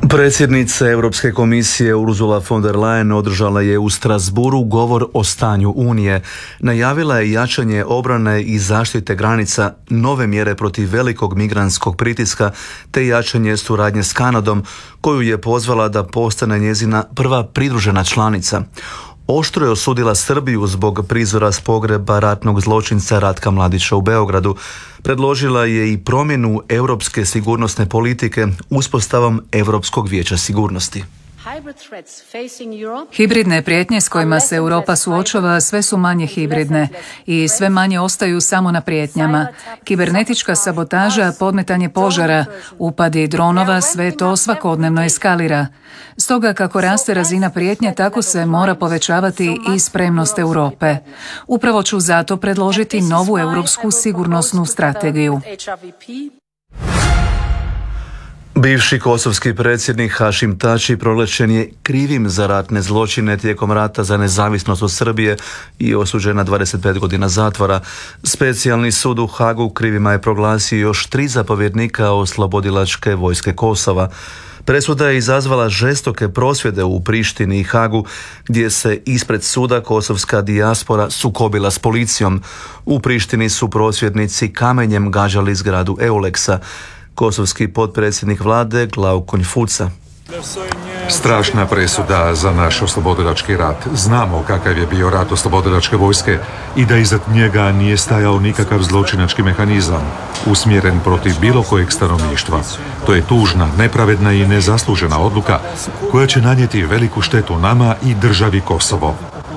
Predsjednica Europske komisije Ursula von der Leyen održala je u Strasbourgu govor o stanju Unije. Najavila je jačanje obrane i zaštite granica, nove mjere protiv velikog migrantskog pritiska te jačanje suradnje s Kanadom, koju je pozvala da postane njezina prva pridružena članica. Oštro je osudila Srbiju zbog prizora s pogreba ratnog zločinca Ratka Mladića u Beogradu. Predložila je i promjenu europske sigurnosne politike uspostavom Europskog vijeća sigurnosti. Hibridne prijetnje s kojima se Europa suočava sve su manje hibridne i sve manje ostaju samo na prijetnjama. Kibernetička sabotaža, podmetanje požara, upadi dronova, sve to svakodnevno eskalira. Stoga kako raste razina prijetnje, tako se mora povećavati i spremnost Europe. Upravo ću zato predložiti novu europsku sigurnosnu strategiju. Bivši kosovski predsjednik Hašim Tači proglašen je krivim za ratne zločine tijekom rata za nezavisnost od Srbije i osuđen na 25 godina zatvora. Specijalni sud u Hagu krivima je proglasio još 3 zapovjednika oslobodilačke vojske Kosova. Presuda je izazvala žestoke prosvjede u Prištini i Hagu, gdje se ispred suda kosovska dijaspora sukobila s policijom. U Prištini su prosvjednici kamenjem gađali zgradu Euleksa. Kosovski potpredsjednik vlade Glauko Fuca. Strašna presuda za naš oslobodilački rat. Znamo kakav je bio rat oslobodilačke vojske i da iza njega nije stajao nikakav zločinački mehanizam usmjeren protiv bilo kojeg stanovništva. To je tužna, nepravedna i nezaslužena odluka koja će nanijeti veliku štetu nama i državi Kosovo.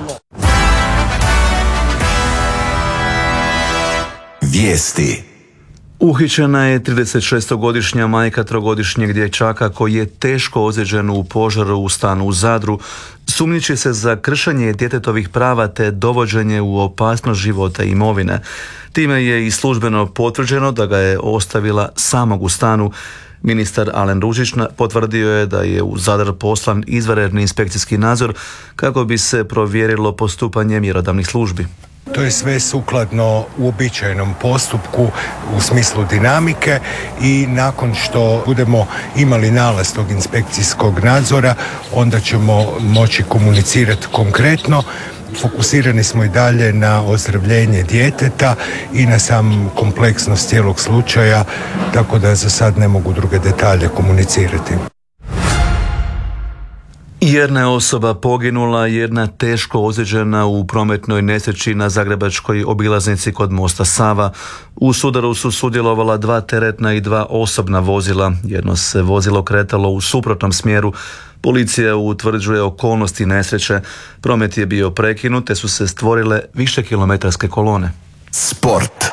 Vijesti. Uhićena je 36-godišnja majka trogodišnjeg dječaka koji je teško ozlijeđen u požaru u stanu u Zadru. Sumnjiči se za kršenje djetetovih prava te dovođenje u opasnost života i imovine. Time je i službeno potvrđeno da ga je ostavila samog u stanu. Ministar Alen Ružić potvrdio je da je u Zadar poslan izvanredni inspekcijski nadzor kako bi se provjerilo postupanje mjerodavnih službi. To je sve sukladno uobičajenom postupku u smislu dinamike i nakon što budemo imali nalaz tog inspekcijskog nadzora, onda ćemo moći komunicirati konkretno. Fokusirani smo i dalje na ozdravljenje djeteta i na sam kompleksnost cijelog slučaja, tako da za sad ne mogu druge detalje komunicirati. Jedna je osoba poginula, jedna teško ozlijeđena u prometnoj nesreći na zagrebačkoj obilaznici kod mosta Sava. U sudaru su sudjelovala 2 teretna i 2 osobna vozila. Jedno se vozilo kretalo u suprotnom smjeru. Policija utvrđuje okolnosti nesreće. Promet je bio prekinut te su se stvorile višekilometarske kolone. Sport.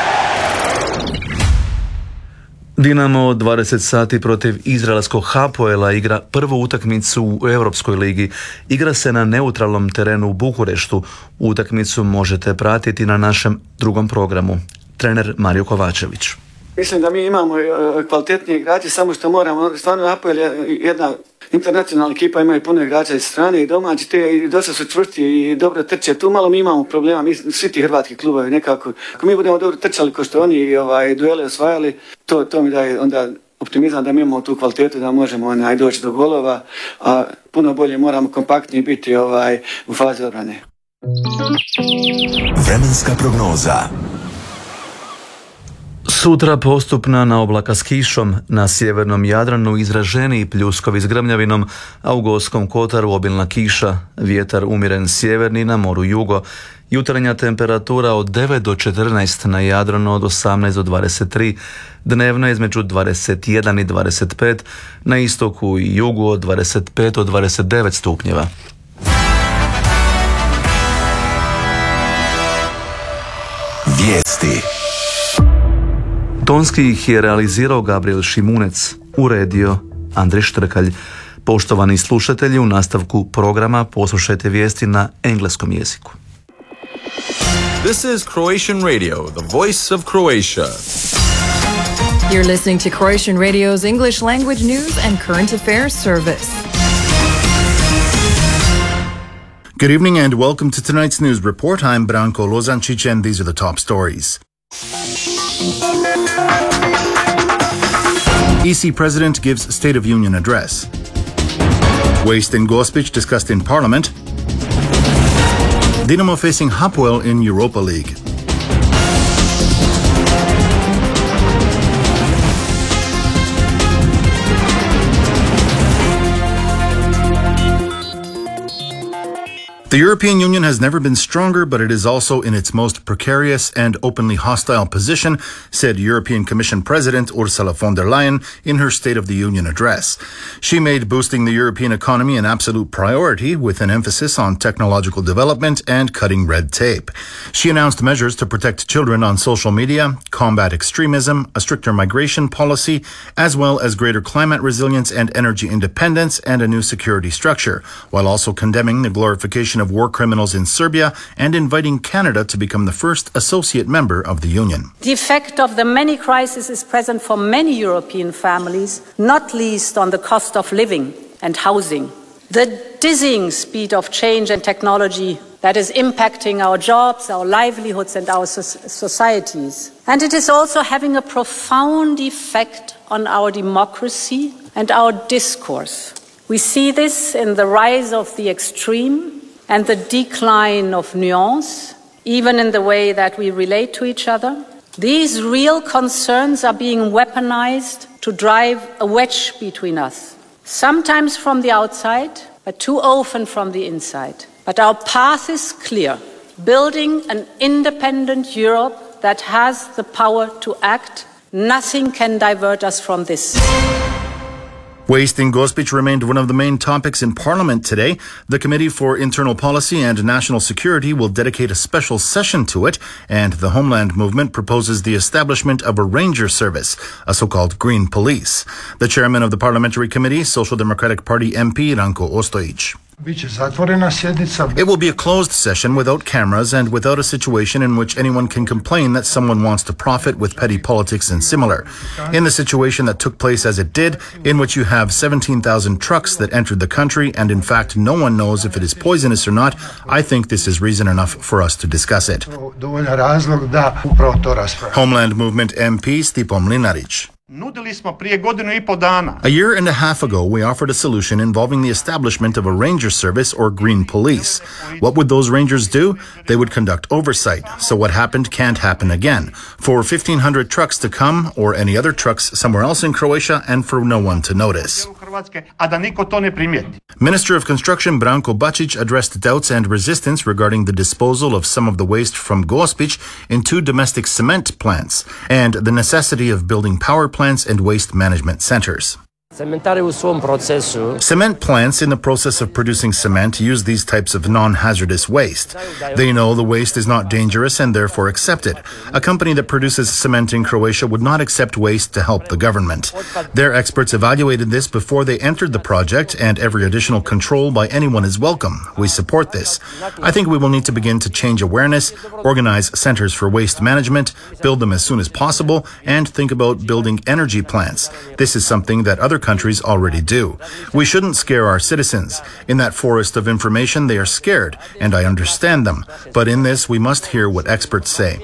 Dinamo 20 sati protiv izraelskog Hapoela igra prvu utakmicu u Europskoj ligi. Igra se na neutralnom terenu u Bukureštu. Utakmicu možete pratiti na našem drugom programu. Trener Mario Kovačević. Mislim da mi imamo kvalitetnije igrače, samo što moramo, stvarno Hapoel je jedna internacionalna ekipa, imaju puno igrača iz strane i domaći, te dosta su čvrsti i dobro trče. Tu malo mi imamo problema, mi svi ti hrvatski klubovi nekako, ako mi budemo dobro trčali ko što oni duele osvajali, to mi daje onda optimizam da mi imamo tu kvalitetu da možemo doći do golova, a puno bolje moramo kompaktniji biti u fazi obrane. Vremenska prognoza. Sutra postupna na oblaka s kišom, na sjevernom Jadranu izraženiji pljuskovi s grmljavinom, a u Gorskom kotaru obilna kiša, vjetar umjeren sjeverni, na moru jugo. Jutarnja temperatura od 9 do 14, na Jadranu od 18 do 23, dnevna između 21 i 25, na istoku i jugu od 25 do 29 stupnjeva. Vijesti. Tonski ih je realizirao Gabriel Šimunec, uredio Andrej Štrkalj. Poštovani slušatelji, u nastavku programa poslušajte vijesti na engleskom jeziku. This is Croatian Radio, the voice of Croatia. You're listening to Croatian Radio's English language news and current affairs service. Good evening and welcome to tonight's news report. I'm Branko Lozančić and these are the top stories. EC President gives State of Union address. Waste in Gospic discussed in Parliament. Dinamo facing Hapoel in Europa League. The European Union has never been stronger, but it is also in its most precarious and openly hostile position, said European Commission President Ursula von der Leyen in her State of the Union address. She made boosting the European economy an absolute priority, with an emphasis on technological development and cutting red tape. She announced measures to protect children on social media, combat extremism, a stricter migration policy, as well as greater climate resilience and energy independence, and a new security structure, while also condemning the glorification of war criminals in Serbia and inviting Canada to become the first associate member of the Union. The effect of the many crises is present for many European families, not least on the cost of living and housing. The dizzying speed of change and technology that is impacting our jobs, our livelihoods and our societies. And it is also having a profound effect on our democracy and our discourse. We see this in the rise of the extreme and the decline of nuance, even in the way that we relate to each other. These real concerns are being weaponized to drive a wedge between us, sometimes from the outside, but too often from the inside. But our path is clear, building an independent Europe that has the power to act. Nothing can divert us from this. Waste in Gospic remained one of the main topics in Parliament today. The Committee for Internal Policy and National Security will dedicate a special session to it, and the Homeland Movement proposes the establishment of a ranger service, a so-called green police. The chairman of the Parliamentary Committee, Social Democratic Party MP Ranko Ostojić. It will be a closed session without cameras and without a situation in which anyone can complain that someone wants to profit with petty politics and similar. In the situation that took place as it did, in which you have 17,000 trucks that entered the country and in fact no one knows if it is poisonous or not, I think this is reason enough for us to discuss it. Homeland Movement MP Stipo Mlinarić. A year and a half ago, we offered a solution involving the establishment of a ranger service or green police. What would those rangers do? They would conduct oversight, so what happened can't happen again. For 1,500 trucks to come, or any other trucks somewhere else in Croatia, and for no one to notice. Minister of Construction Branko Bačić addressed doubts and resistance regarding the disposal of some of the waste from Gospic in 2 domestic cement plants, and the necessity of building power plants and waste management centers. Cement plants in the process of producing cement use these types of non-hazardous waste. They know the waste is not dangerous and therefore accept it. A company that produces cement in Croatia would not accept waste to help the government. Their experts evaluated this before they entered the project, and every additional control by anyone is welcome. We support this. I think we will need to begin to change awareness, organize centers for waste management, build them as soon as possible, and think about building energy plants. This is something that other countries already do. We shouldn't scare our citizens. In that forest of information, they are scared, and I understand them. But in this, we must hear what experts say.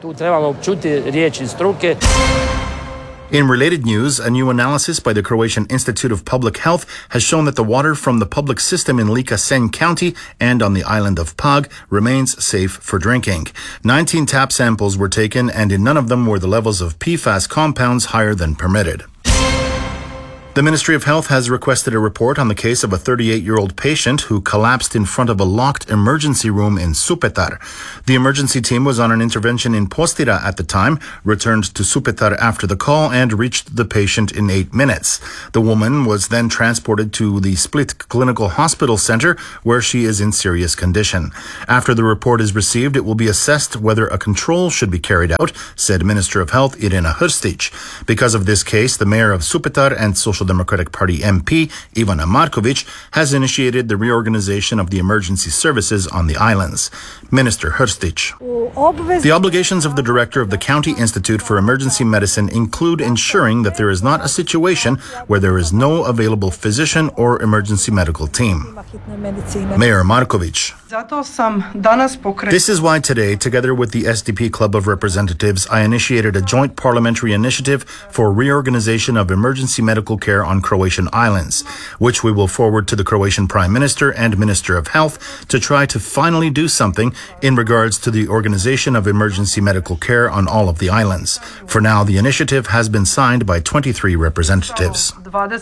In related news, a new analysis by the Croatian Institute of Public Health has shown that the water from the public system in Lika Senj County and on the island of Pag remains safe for drinking. 19 tap samples were taken, and in none of them were the levels of PFAS compounds higher than permitted. The Ministry of Health has requested a report on the case of a 38-year-old patient who collapsed in front of a locked emergency room in Supetar. The emergency team was on an intervention in Postira at the time, returned to Supetar after the call, and reached the patient in 8 minutes. The woman was then transported to the Split Clinical Hospital Center, where she is in serious condition. After the report is received, it will be assessed whether a control should be carried out, said Minister of Health Irena Hrstić. Because of this case, the mayor of Supetar and Social Democratic Party MP, Ivana Marković, has initiated the reorganization of the emergency services on the islands. Minister Hrstić. The obligations of the director of the County Institute for Emergency Medicine include ensuring that there is not a situation where there is no available physician or emergency medical team. Mayor Marković. This is why today, together with the SDP Club of Representatives, I initiated a joint parliamentary initiative for reorganization of emergency medical care on Croatian islands, which we will forward to the Croatian Prime Minister and Minister of Health to try to finally do something in regards to the organization of emergency medical care on all of the islands. For now, the initiative has been signed by 23 representatives.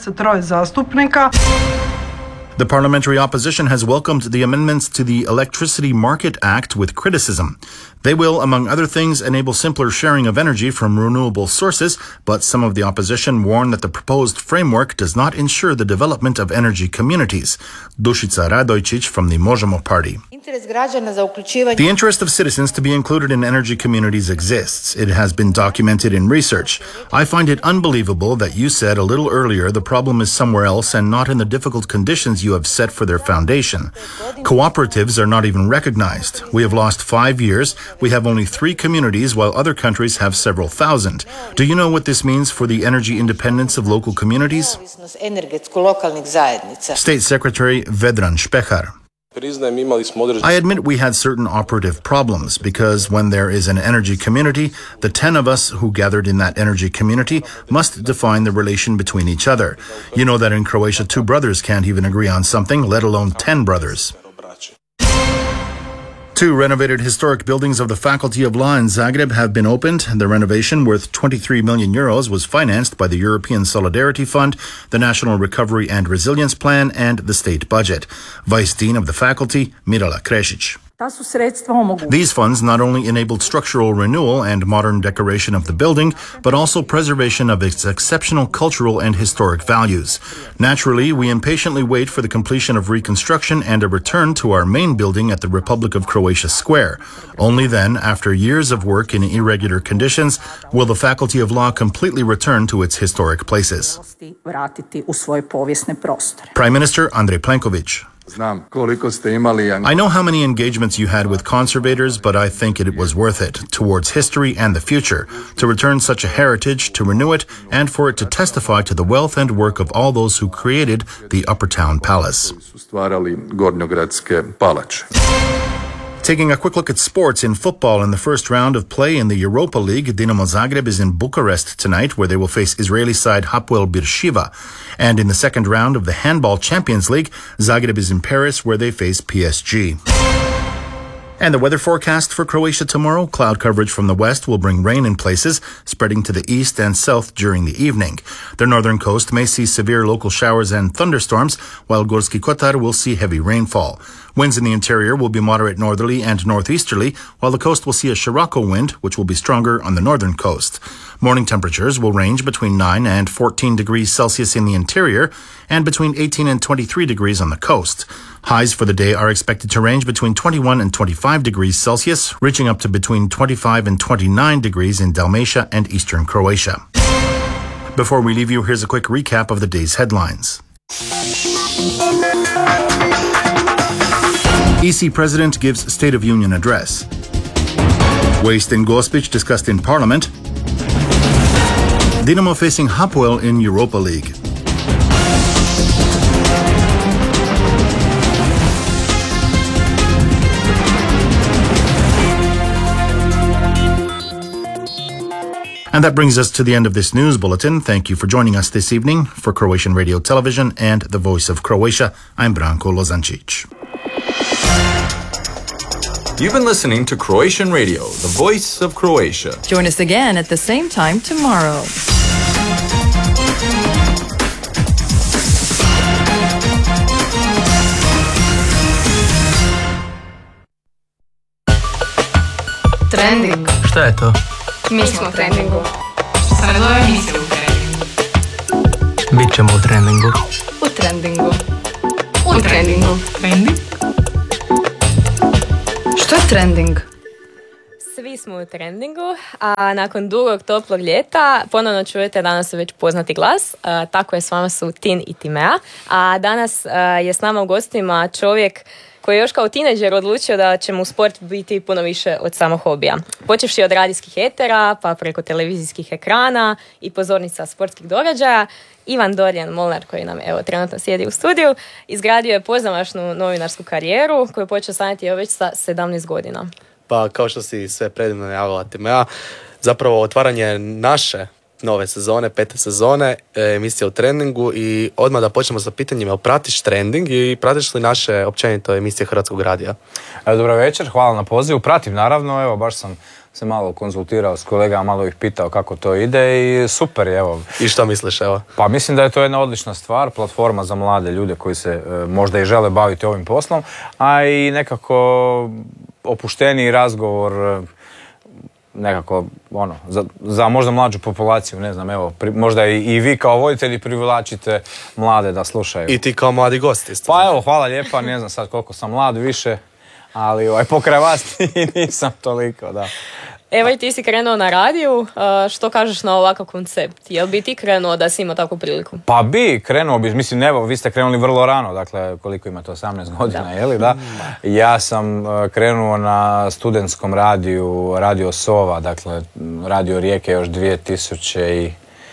The parliamentary opposition has welcomed the amendments to the Electricity Market Act with criticism. They will, among other things, enable simpler sharing of energy from renewable sources, but some of the opposition warn that the proposed framework does not ensure the development of energy communities. Dušica Radojčić from the Možemo party. The interest of citizens to be included in energy communities exists. It has been documented in research. I find it unbelievable that you said a little earlier the problem is somewhere else and not in the difficult conditions you have set for their foundation. Cooperatives are not even recognized. We have lost 5 years. We have only 3 communities while other countries have several thousand. Do you know what this means for the energy independence of local communities? State Secretary Vedran Špehar. I admit we had certain operative problems because when there is an energy community, the 10 of us who gathered in that energy community must define the relation between each other. You know that in Croatia 2 brothers can't even agree on something, let alone 10 brothers. 2 renovated historic buildings of the Faculty of Law in Zagreb have been opened. The renovation, worth 23 million euros, was financed by the European Solidarity Fund, the National Recovery and Resilience Plan, and the state budget. Vice Dean of the faculty, Mirala Krešić. These funds not only enabled structural renewal and modern decoration of the building, but also preservation of its exceptional cultural and historic values. Naturally, we impatiently wait for the completion of reconstruction and a return to our main building at the Republic of Croatia Square. Only then, after years of work in irregular conditions, will the Faculty of Law completely return to its historic places. Prime Minister Andrej Plenković. I know how many engagements you had with conservators, but I think it was worth it, towards history and the future, to return such a heritage, to renew it, and for it to testify to the wealth and work of all those who created the Upper Town Palace. Taking a quick look at sports in football in the first round of play in the Europa League, Dinamo Zagreb is in Bucharest tonight where they will face Israeli side Hapoel Beersheva. And in the second round of the Handball Champions League, Zagreb is in Paris where they face PSG. And the weather forecast for Croatia tomorrow, cloud coverage from the west will bring rain in places, spreading to the east and south during the evening. The northern coast may see severe local showers and thunderstorms, while Gorski Kotar will see heavy rainfall. Winds in the interior will be moderate northerly and northeasterly, while the coast will see a Sirocco wind, which will be stronger on the northern coast. Morning temperatures will range between 9 and 14 degrees Celsius in the interior and between 18 and 23 degrees on the coast. Highs for the day are expected to range between 21 and 25 degrees Celsius, reaching up to between 25 and 29 degrees in Dalmatia and eastern Croatia. Before we leave you, here's a quick recap of the day's headlines. EC President gives State of Union address. Waste in Gospić discussed in Parliament. Dinamo facing Hapoel in Europa League. And that brings us to the end of this news bulletin. Thank you for joining us this evening. For Croatian Radio Television and the Voice of Croatia, I'm Branko Lozancic. You've been listening to Croatian Radio, the Voice of Croatia. Join us again at the same time tomorrow. Trending. Šta je to? Mi smo u trendingu. Sad ove emisije u trendingu. Bićemo u trendingu. U trendingu. U trendingu. Trending? Što je trending? Vi smo u Trendingu, a nakon dugog toplog ljeta ponovno čujete danas već poznati glas. Tako je, s vama su Tin i Timea. A danas je s nama u gostima čovjek koji je još kao tineđer odlučio da će mu sport biti puno više od samog hobija. Počevši od radijskih etera, pa preko televizijskih ekrana i pozornica sportskih događaja, Ivan Dorijan Molnar, koji nam evo trenutno sjedi u studiju, izgradio je pozamašnu novinarsku karijeru koju je počeo sanjati već sa 17 godina. Pa kao što si sve predivno najavila, Timea, zapravo otvaranje naše nove sezone, 5. sezone, emisija u Trendingu, i odmah da počnemo sa pitanjima, pratiš Trending i pratiš li naše općenito emisije Hrvatskog radija? Dobro večer, hvala na pozivu. Pratim naravno, evo baš sam se malo konzultirao s kolegama, malo ih pitao kako to ide i super je, evo. I što misliš, evo? Pa mislim da je to jedna odlična stvar, platforma za mlade ljude koji se možda i žele baviti ovim poslom, a i nekako opušteniji razgovor, nekako, za možda mlađu populaciju, ne znam, evo, možda i vi kao voditelji privlačite mlade da slušaju. I ti kao mladi gost isto. Pa evo, hvala lijepa, ne znam sad koliko sam mlad više, ali pokraj vas nisam toliko, da. Evo i ti si krenuo na radiju, što kažeš na ovakav koncept? Jel bi ti krenuo da si imao takvu priliku? Pa krenuo bi, mislim, evo, vi ste krenuli vrlo rano, dakle, koliko imate, 18 godina, jeli, da? Ja sam krenuo na studentskom radiju, Radio Sova, dakle, Radio Rijeke još 2012,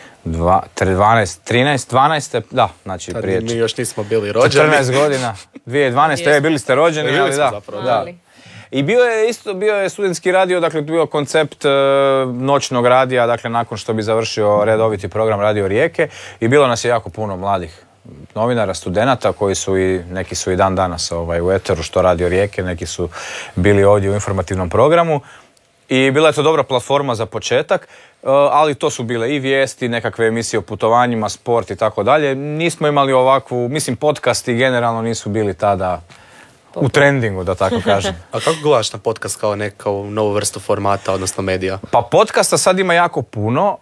da, znači tad prije... Mi još nismo bili rođeni. 14 godina, 2012, bili ste rođeni, ali da. Zapravo, da. I bio je studentski radio, dakle bio koncept noćnog radija, dakle nakon što bi završio redoviti program Radio Rijeke, i bilo nas je jako puno mladih novinara, studenata koji su neki su i dan danas u eteru što Radio Rijeke, neki su bili ovdje u informativnom programu. I bila je to dobra platforma za početak, ali to su bile i vijesti, nekakve emisije o putovanjima, sport i tako dalje. Nismo imali ovakvu, mislim, podcasti generalno nisu bili tada u trendingu, da tako kažem. A kako gledaš na podcast kao neku novu vrstu formata, odnosno medija? Pa podcasta sad ima jako puno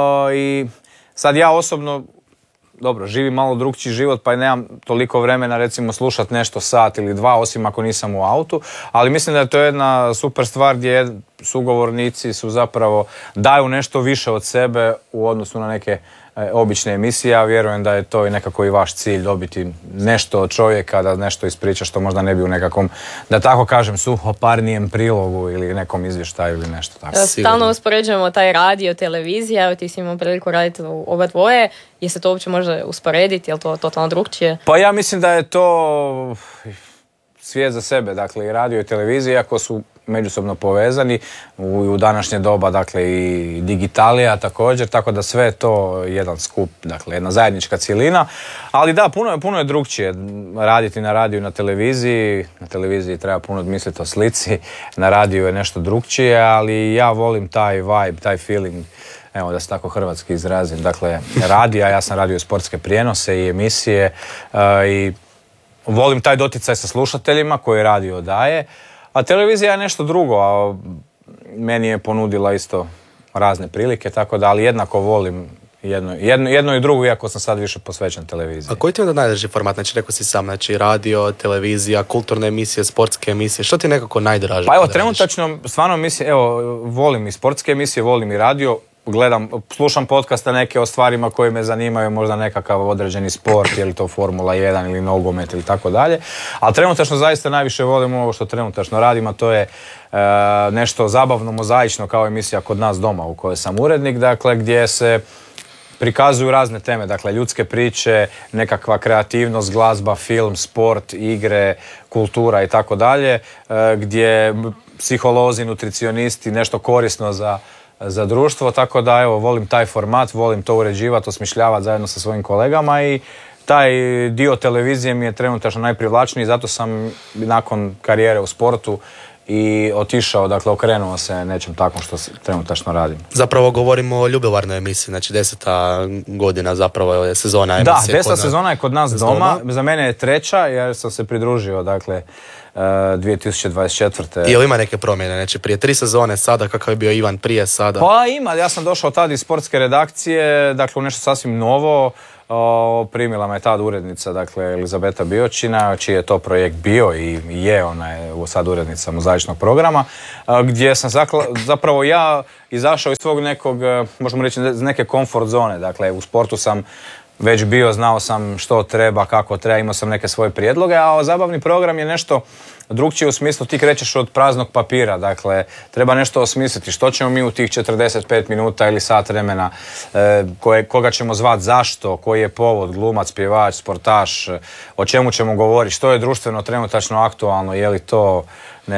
i sad ja osobno, dobro, živim malo drugčiji život, pa nemam toliko vremena recimo slušati nešto sat ili dva, osim ako nisam u autu, ali mislim da je to jedna super stvar gdje sugovornici su zapravo daju nešto više od sebe u odnosu na neke obične emisije. Ja vjerujem da je to i nekako i vaš cilj, dobiti nešto od čovjeka, da nešto ispriča što možda ne bi u nekakvom, da tako kažem, suhoparnijem prilogu ili nekom izvještaju ili nešto tako. Stalno uspoređujemo taj radio, televizija, evo ti si imao priliku raditi oba dvoje, je se to uopće može usporediti, je li to totalno drugčije? Pa ja mislim da je to svijet za sebe, dakle i radio i televizija, iako su međusobno povezani u današnje doba, dakle i digitalija također, tako da sve je to jedan skup, dakle jedna zajednička cjelina, ali da, puno je drugčije raditi na radiju i na televiziji treba puno misliti o slici, na radiju je nešto drugčije, ali ja volim taj vibe, taj feeling, evo da se tako hrvatski izrazim, dakle radija, ja sam radio sportske prijenose i emisije i volim taj doticaj sa slušateljima koji radio daje, a televizija je nešto drugo, a meni je ponudila isto razne prilike, tako da, ali jednako volim jedno i drugo, iako sam sad više posvećen televiziji. A koji ti je onda najdraži format? Znači, rekao si sam, znači radio, televizija, kulturne emisije, sportske emisije, što ti je nekako najdraže? Pa evo, trenutačno, stvarno mislim, evo, volim i sportske emisije, volim i radio, slušam podcaste neke o stvarima koje me zanimaju, možda nekakav određeni sport, je li to Formula 1 ili nogomet ili tako dalje. Ali trenutačno zaista najviše volim ovo što trenutačno radim, a to je nešto zabavno, mozaično kao emisija Kod nas doma u kojoj sam urednik, dakle gdje se prikazuju razne teme, dakle ljudske priče, nekakva kreativnost, glazba, film, sport, igre, kultura i tako dalje, gdje psiholozi, nutricionisti, nešto korisno za društvo, tako da evo, volim taj format, volim to uređivati, osmišljavati zajedno sa svojim kolegama i taj dio televizije mi je trenutačno najprivlačniji, zato sam nakon karijere u sportu i otišao, dakle okrenuo se nečem takvom što trenutačno radim. Zapravo govorimo o ljubilarnoj emisiji, znači 10. godina zapravo je sezona emisije. Da, 10. sezona je Kod nas doma, za mene je 3. jer sam se pridružio, dakle, 2024. I ima neke promjene? Znači prije 3 sezone, sada kakav je bio Ivan prije sada? Pa ima, ja sam došao tad iz sportske redakcije, dakle u nešto sasvim novo. Primila me tad urednica, dakle Elizabeta Biočina, čiji je to projekt bio i je, ona je sad urednica mozaičnog programa, gdje sam zapravo ja izašao iz svog nekog, možemo reći, neke komfort zone. Dakle, u sportu sam već bio, znao sam što treba, kako treba, imao sam neke svoje prijedloge, a zabavni program je nešto drugčije u smislu ti krećeš od praznog papira, dakle treba nešto osmisliti, što ćemo mi u tih 45 minuta ili sat vremena, koga ćemo zvati, zašto, koji je povod, glumac, pjevač, sportaš, o čemu ćemo govoriti, što je društveno trenutačno aktualno, je li to